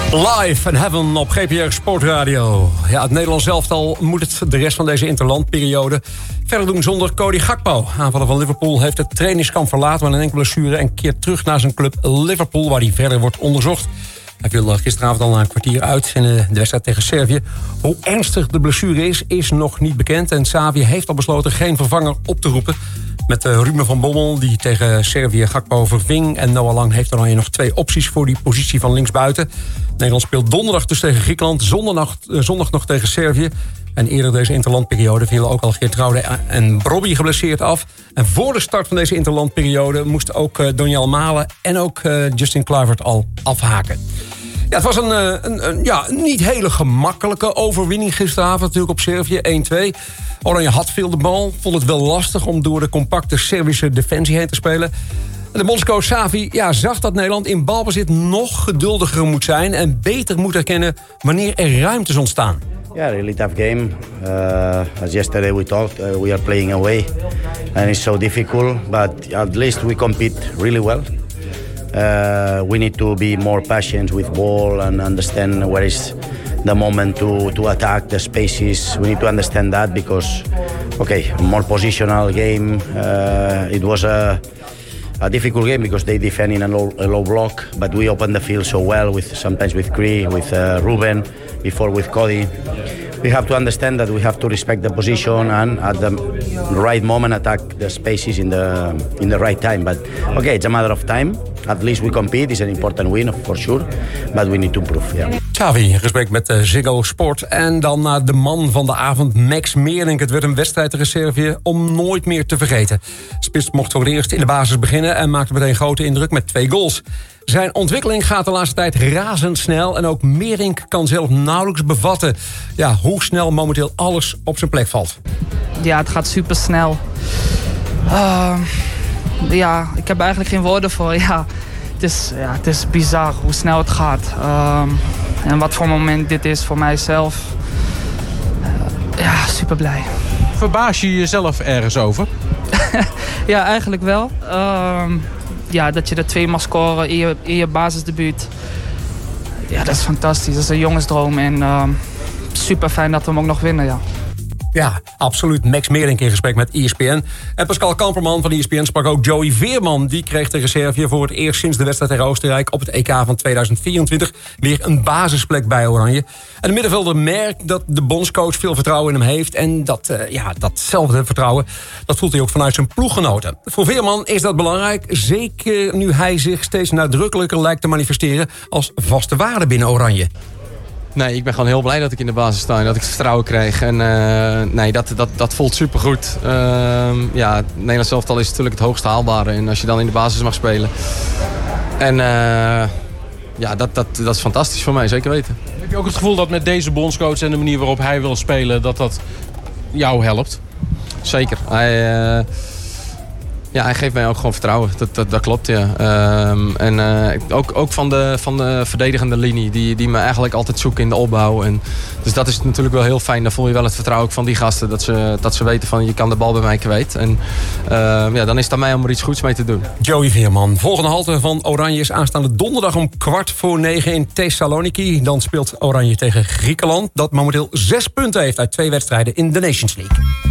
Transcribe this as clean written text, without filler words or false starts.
Live en Heaven op GPR Sportradio. Ja, het Nederlands elftal moet het de rest van deze interlandperiode verder doen zonder Cody Gakpo. Aanvaller van Liverpool heeft het trainingskamp verlaten met een enkele blessure en keert terug naar zijn club Liverpool, waar hij verder wordt onderzocht. Hij viel gisteravond al na een kwartier uit in de wedstrijd tegen Servië. Hoe ernstig de blessure is nog niet bekend. En Xavi heeft al besloten geen vervanger op te roepen. Met Ruben van Bommel, die tegen Servië Gakpo verving. En Noah Lang heeft er nog 2 opties voor die positie van linksbuiten. Nederland speelt donderdag dus tegen Griekenland. Zondag nog tegen Servië. En eerder deze interlandperiode vielen ook al Geertruida en Brobbey geblesseerd af. En voor de start van deze interlandperiode moesten ook Doniel Malen en ook Justin Kluivert al afhaken. Ja, het was een niet hele gemakkelijke overwinning gisteravond natuurlijk op Servië, 1-2. Oranje had veel de bal, vond het wel lastig om door de compacte Servische defensie heen te spelen. De bondscoach Xavi zag dat Nederland in balbezit nog geduldiger moet zijn en beter moet herkennen wanneer er ruimtes ontstaan. Yeah, really tough game. As yesterday we talked, we are playing away, and it's so difficult. But at least we compete really well. We need to be more patient with ball and understand where is the moment to attack the spaces. We need to understand that because, a more positional game. It was a difficult game because they defend in a low block, but we opened the field so well sometimes with Cree, with Ruben, before with Cody. We have to understand that we have to respect the position and at the right moment attack the spaces in the right time. But it's a matter of time. At least we compete. It's an important win for sure, but we need to improve. Yeah. Xavi in gesprek met Ziggo Sport. En dan naar de man van de avond, Max Meerink. Het werd een wedstrijd tegen Servië om nooit meer te vergeten. Spits mocht voor het eerst in de basis beginnen en maakte meteen grote indruk met 2 goals. Zijn ontwikkeling gaat de laatste tijd razendsnel en ook Meerink kan zelf nauwelijks bevatten hoe snel momenteel alles op zijn plek valt. Ja, het gaat super snel. Ik heb eigenlijk geen woorden voor. Het is bizar hoe snel het gaat. En wat voor moment dit is voor mijzelf. Super blij. Verbaas je jezelf ergens over? Ja, eigenlijk wel. Dat je er 2 mag scoren in je basisdebuut. Ja, dat is fantastisch. Dat is een jongensdroom. En super fijn dat we hem ook nog winnen, Ja, absoluut. Max Meerink in gesprek met ESPN. En Pascal Kamperman van ESPN sprak ook Joey Veerman. Die kreeg tegen Servië voor het eerst sinds de wedstrijd tegen Oostenrijk op het EK van 2024 weer een basisplek bij Oranje. En de middenvelder merkt dat de bondscoach veel vertrouwen in hem heeft. En datzelfde vertrouwen, dat voelt hij ook vanuit zijn ploeggenoten. Voor Veerman is dat belangrijk. Zeker nu hij zich steeds nadrukkelijker lijkt te manifesteren als vaste waarde binnen Oranje. Nee, ik ben gewoon heel blij dat ik in de basis sta en dat ik het vertrouwen kreeg. En dat voelt supergoed. Het Nederlands elftal is natuurlijk het hoogst haalbare. En als je dan in de basis mag spelen. En dat is fantastisch voor mij, zeker weten. Heb je ook het gevoel dat met deze bondscoach en de manier waarop hij wil spelen, dat jou helpt? Zeker. Hij geeft mij ook gewoon vertrouwen. Dat klopt, ja. Ook van de verdedigende linie. Die me eigenlijk altijd zoeken in de opbouw. Dus dat is natuurlijk wel heel fijn. Dan voel je wel het vertrouwen ook van die gasten. Dat ze weten van je kan de bal bij mij kwijt. En dan is het aan mij om er iets goeds mee te doen. Joey Veerman. Volgende halte van Oranje is aanstaande donderdag om 8:45 in Thessaloniki. Dan speelt Oranje tegen Griekenland. Dat momenteel 6 punten heeft uit 2 wedstrijden in de Nations League.